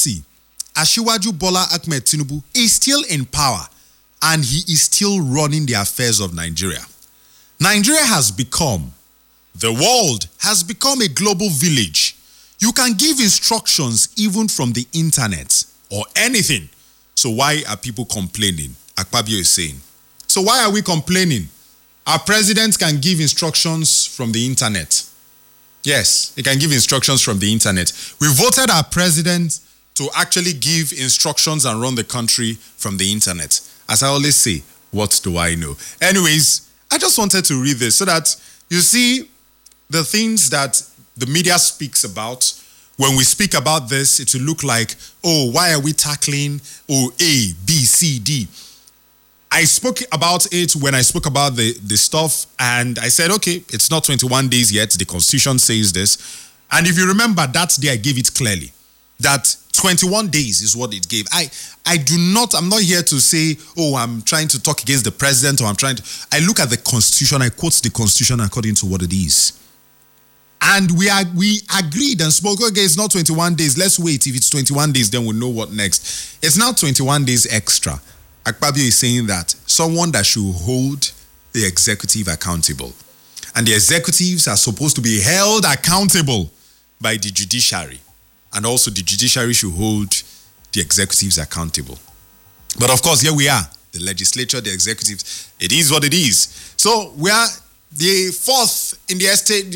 ADC, Asiwaju Bola Ahmed Tinubu, is still in power and he is still running the affairs of Nigeria. Nigeria has become, the world has become a global village. You can give instructions even from the internet or anything. So why are people complaining? Akpabio is saying. So why are we complaining? Our president can give instructions from the internet. Yes, he can give instructions from the internet. We voted our president to actually give instructions and run the country from the internet. As I always say, what do I know? Anyways, I just wanted to read this so that you see the things that the media speaks about. When we speak about this, it will look like, oh, why are we tackling, A, B, C, D? I spoke about it when I spoke about the stuff, and I said, okay, it's not 21 days yet. The Constitution says this. And if you remember, that day I gave it clearly, that 21 days is what it gave. I'm not here to say, oh, I'm trying to talk against the president, or I look at the Constitution, I quote the Constitution according to what it is. And we agreed and spoke, okay, it's not 21 days. Let's wait. If it's 21 days, then we'll know what next. It's now 21 days extra. Akpabio is saying that someone that should hold the executive accountable. And the executives are supposed to be held accountable by the judiciary. And also the judiciary should hold the executives accountable. But of course, here we are. The legislature, the executives, it is what it is. So we are the fourth in the estate,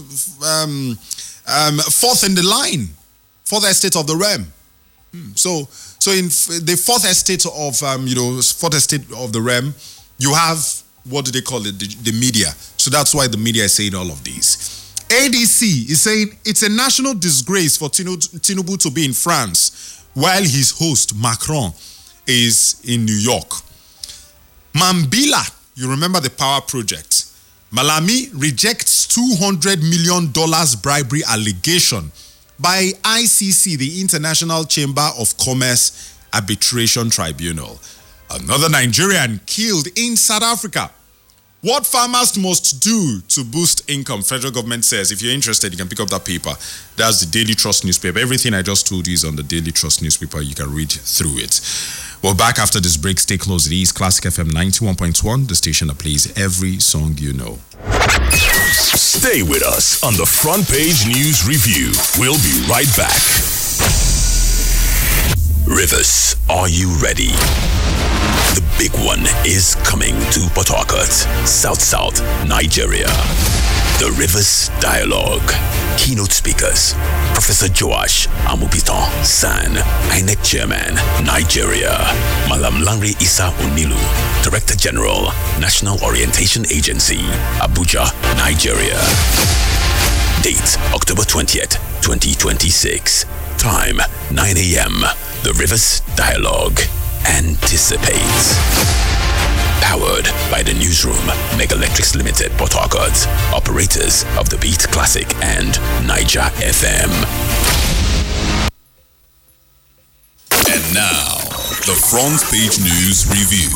fourth in the line, fourth estate of the realm. So in the fourth estate of the realm, you have, what do they call it? The media. So that's why the media is saying all of these. ADC is saying it's a national disgrace for Tinubu to be in France while his host, Macron, is in New York. Mambila, you remember the power project. Malami rejects $200 million bribery allegation by ICC, the International Chamber of Commerce Arbitration Tribunal. Another Nigerian killed in South Africa. What farmers must do to boost income, federal government says. If you're interested, you can pick up that paper. That's the Daily Trust newspaper. Everything I just told you is on the Daily Trust newspaper. You can read through it. Well, back after this break. Stay close. It is Classic FM 91.1, the station that plays every song you know. Stay with us on the Front Page News Review. We'll be right back. Rivers, are you ready? The big one is coming to Port Harcourt, South, Nigeria. The Rivers Dialogue. Keynote speakers: Professor Joash Amupitan San, INEC Chairman, Nigeria. Malam Lanre Isa Onilu, Director General, National Orientation Agency, Abuja, Nigeria. Date: October 20th, 2026. Time: 9 a.m. The Rivers Dialogue. Anticipate. Powered by the Newsroom, Mega Electrics Limited, Port Harcourt, operators of the Beat Classic and Niger FM. And now, the Front Page News Review.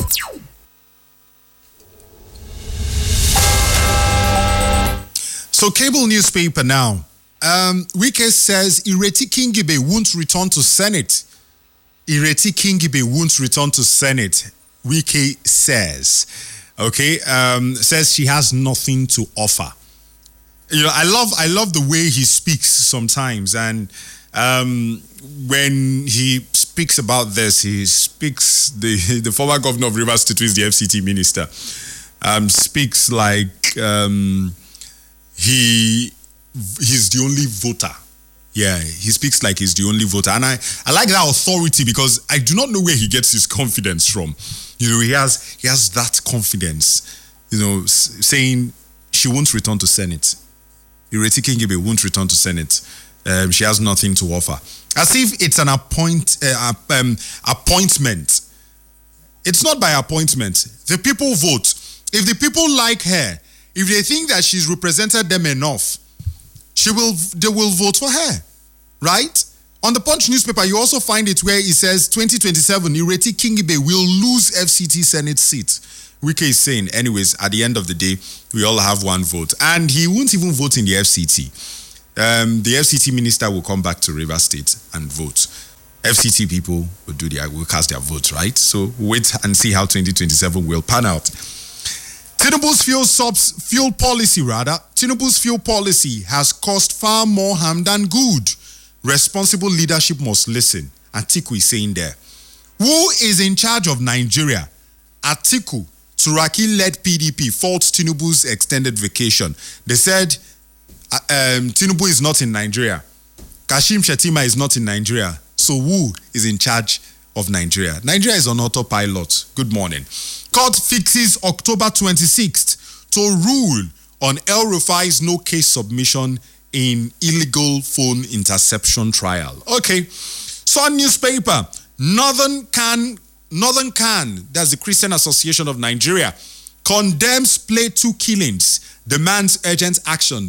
So, cable newspaper now. Wike says Ireti Kingibe won't return to Senate. Ireti Kingibe won't return to Senate. Wike says, says she has nothing to offer. I love the way he speaks sometimes, and when he speaks about this, he speaks the former governor of Rivers State, who is the FCT minister, speaks like he's the only voter. Yeah, he speaks like he's the only voter. And I like that authority because I do not know where he gets his confidence from. He has that confidence, saying she won't return to Senate. Ireti Kingibe won't return to Senate. She has nothing to offer. As if it's an appointment. It's not by appointment. The people vote. If the people like her, if they think that she's represented them enough, they will vote for her, right? On the Punch newspaper, you also find it where it says 2027, Ireti Kingibe will lose FCT Senate seat. Wike is saying, anyways, at the end of the day, we all have one vote. And he won't even vote in the FCT. The FCT minister will come back to Rivers State and vote. FCT people will cast their votes, right? So wait and see how 2027 will pan out. Tinubu's fuel policy, Tinubu's fuel policy has caused far more harm than good. Responsible leadership must listen. Atiku is saying there. Who is in charge of Nigeria? Atiku, Turaki-led PDP faults Tinubu's extended vacation. They said Tinubu is not in Nigeria. Kashim Shettima is not in Nigeria. So who is in charge of Nigeria? Nigeria is on autopilot. Good morning. Court fixes October 26th to rule on El-Rufai's no case submission in illegal phone interception trial. Okay. Sun newspaper. Northern Can, that's the Christian Association of Nigeria, condemns Plateau killings, demands urgent action.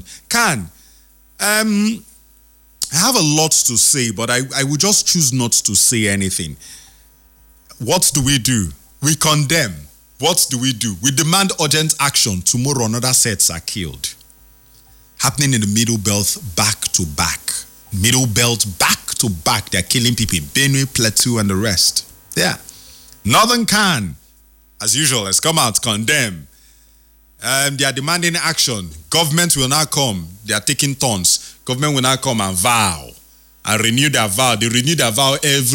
I have a lot to say, but I would just choose not to say anything. What do? We condemn. What do? We demand urgent action. Tomorrow another sets are killed. Happening in the Middle Belt back to back. Middle Belt back to back. They're killing people in Benue, Plateau, and the rest. Yeah. Northern Can, as usual, has come out, condemn. They are demanding action. Government will now come. They are taking turns. Government will now come and vow and renew their vow. They renew their vow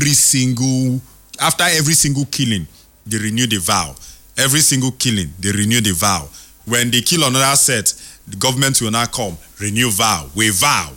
after every single killing, they renew the vow. Every single killing, they renew the vow. When they kill another set, the government will now come, renew vow. We vow.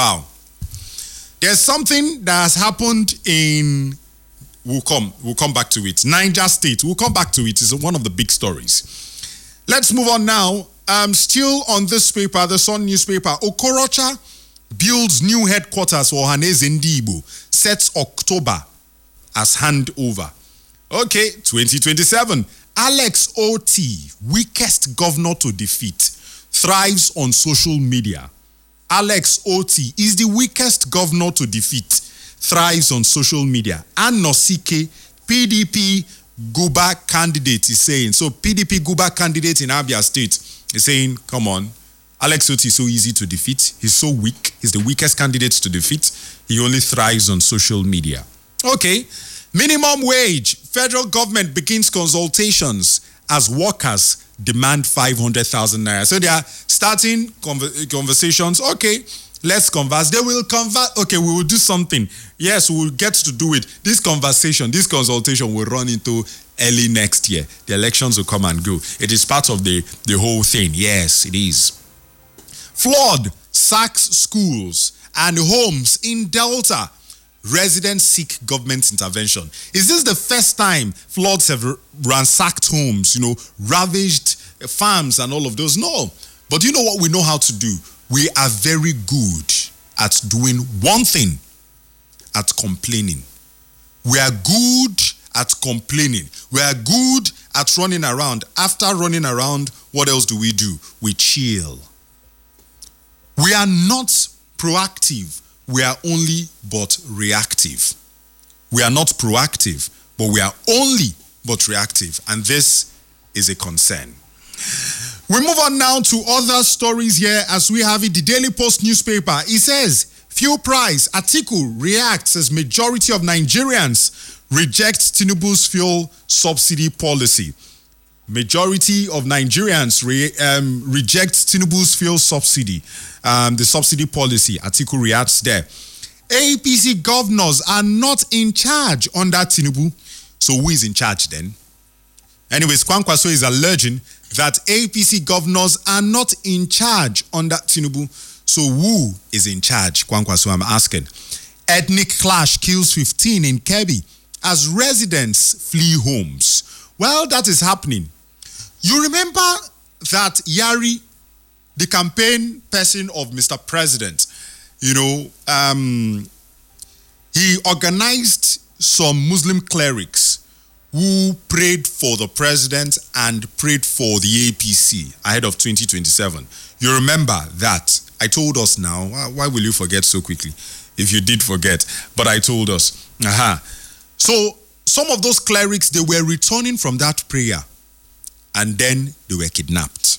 There's something that has happened in, we'll come back to it. Niger State, we'll come back to it. It's one of the big stories. Let's move on now. Still on this paper, the Sun newspaper, Okorocha builds new headquarters for Ohanaeze Ndigbo, sets October as handover. Okay, 2027. Alex Oti, weakest governor to defeat, thrives on social media. Alex Oti is the weakest governor to defeat, thrives on social media. And Nosike, PDP Guba candidate, is saying, so PDP Guba candidate in Abia State is saying, come on, Alex Oti is so easy to defeat. He's so weak. He's the weakest candidate to defeat. He only thrives on social media. Okay. Minimum wage. Federal government begins consultations as workers demand 500,000 naira. So they are starting conversations. Okay, let's converse. They will converse. Okay, we will do something. Yes, we will get to do it. This consultation will run into early next year. The elections will come and go. It is part of the whole thing. Yes, it is. Flood sacks schools and homes in Delta. Residents seek government intervention. Is this the first time floods have ransacked homes, ravaged farms and all of those? No. But you know what we know how to do? We are very good at doing one thing, at complaining. We are good at complaining. We are good at running around. After running around, what else do? We chill. We are not proactive. We are only but reactive. We are not proactive, but we are only but reactive. And this is a concern. We move on now to other stories here as we have it. The Daily Post newspaper, it says, fuel price, Atiku reacts as majority of Nigerians reject Tinubu's fuel subsidy policy. Majority of Nigerians reject Tinubu's fuel subsidy, the subsidy policy. Atiku reacts there. APC governors are not in charge under Tinubu. So who is in charge then? Anyways, Kwankwaso is alleging that APC governors are not in charge under Tinubu. So who is in charge? Kwankwaso, I'm asking. Ethnic clash kills 15 in Kebbi as residents flee homes. Well, that is happening. You remember that Yari, the campaign person of Mr. President, he organized some Muslim clerics who prayed for the president and prayed for the APC ahead of 2027. You remember that? I told us now. Why will you forget so quickly? If you did forget. But I told us. So some of those clerics, they were returning from that prayer. And then they were kidnapped.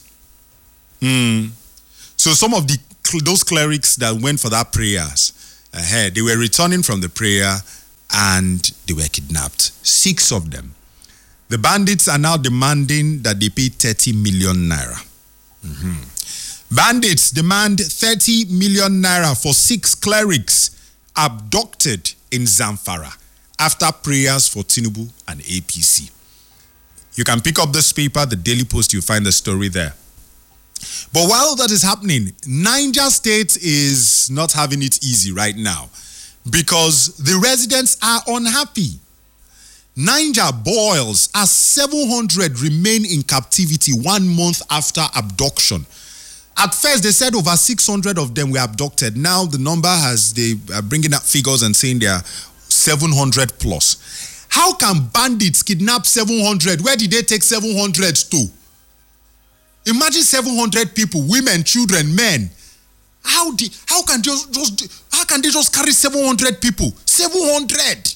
So some of those clerics that went for that prayers, they were returning from the prayer and they were kidnapped. 6 of them. The bandits are now demanding that they pay 30 million naira. Bandits demand 30 million naira for 6 clerics abducted in Zamfara after prayers for Tinubu and APC. You can pick up this paper, the Daily Post, you'll find the story there. But while that is happening, Niger State is not having it easy right now because the residents are unhappy. Niger boils as 700 remain in captivity 1 month after abduction. At first, they said over 600 of them were abducted. Now the number they are bringing up figures and saying they are 700 plus. How can bandits kidnap 700? Where did they take 700 to? Imagine 700 people, women, children, men. How can they just carry 700 people? 700.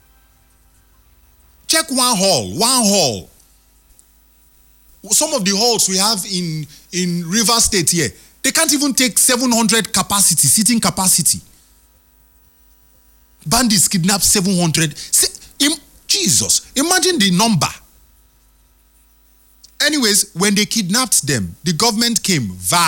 Check one hall. Some of the halls we have in River State here, they can't even take 700 capacity, seating capacity. Bandits kidnap 700. Jesus, imagine the number. Anyways, when they kidnapped them, the government came,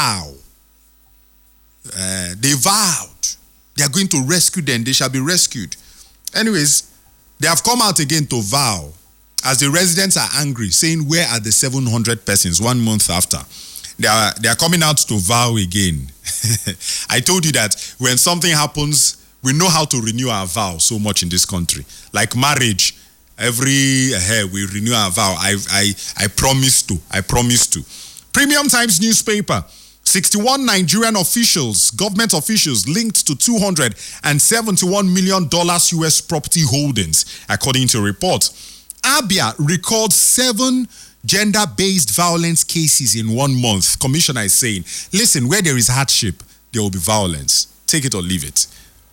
they vowed they are going to rescue them, they shall be rescued. Anyways, they have come out again to vow as the residents are angry, saying, where are the 700 persons 1 month after? They are coming out to vow again. I told you that when something happens, we know how to renew our vow so much in this country. Like marriage, every year we renew our vow. I promise to. Premium Times newspaper. 61 Nigerian officials, government officials, linked to $271 million US property holdings, according to a report. Abia records 7 gender-based violence cases in 1 month. Commissioner is saying, listen, where there is hardship, there will be violence. Take it or leave it.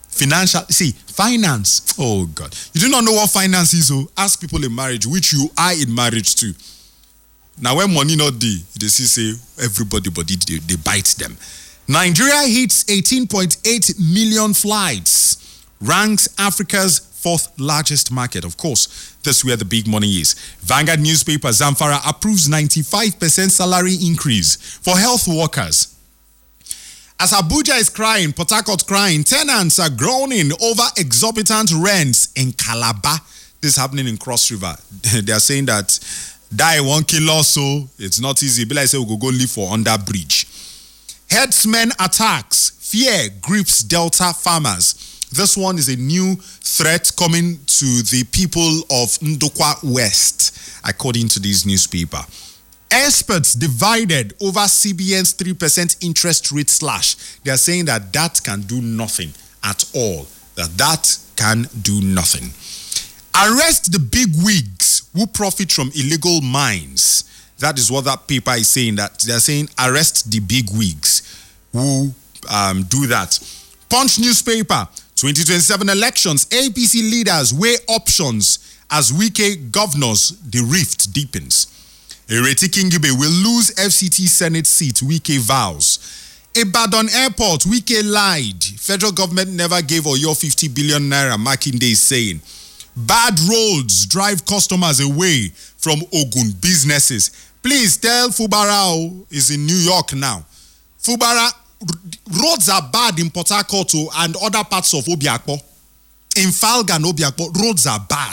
Finance. Oh God. You do not know what finance is, so ask people in marriage, which you are in marriage to. Now, when money not dey, they say everybody, but they bite them. Nigeria hits 18.8 million flights, ranks Africa's 4th largest market. Of course, that's where the big money is. Vanguard newspaper, Zamfara approves 95% salary increase for health workers. As Abuja is crying, Port Harcourt crying, tenants are groaning over exorbitant rents in Calabar. This is happening in Cross River. They are saying that die one kill also, it's not easy. Be like say we go live for under bridge. Herdsmen attacks, fear grips Delta farmers. This one is a new threat coming to the people of Ndukwa West, according to this newspaper. Experts divided over CBN's 3% interest rate slash. They are saying that can do nothing at all. That can do nothing. Arrest the big wigs who profit from illegal mines. That is what that paper is saying. That they are saying arrest the big wigs who do that. Punch newspaper. 2027 elections. APC leaders weigh options as Wike governors. The rift deepens. Ereti Kingibe will lose FCT Senate seat, Wike vows. Ibadan Airport, Wike lied. Federal government never gave Oyo 50 billion naira, Makinde is saying. Bad roads drive customers away from Ogun businesses. Please tell Fubara is in New York now. Fubara, roads are bad in Port Harcourt and other parts of Obiakpo. In Falga and Obiakpo, roads are bad.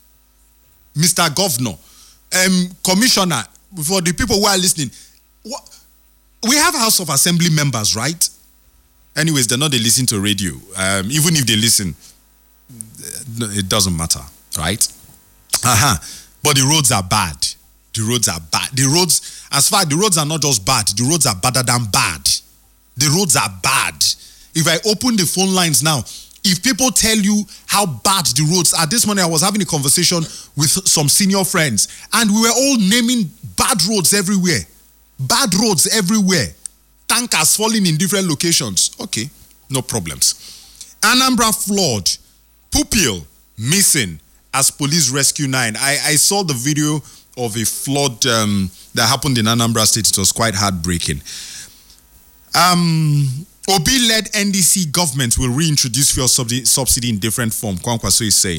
Mr. Governor, Commissioner, for the people who are listening, we have House of Assembly members, right? Anyways, they're not, they listen to radio. Even if they listen, it doesn't matter, right? But the roads are bad. The roads are bad. The roads are not just bad, the roads are badder than bad. The roads are bad. If I open the phone lines now, if people tell you how bad the roads are, this morning I was having a conversation with some senior friends, and we were all naming bad roads everywhere. Bad roads everywhere. Tankers falling in different locations. Okay, no problems. Anambra flood. Pupil missing as police rescue 9. I saw the video of a flood that happened in Anambra State. It was quite heartbreaking. Obi-led NDC government will reintroduce fuel subsidy in different form. Kwankwaso is saying.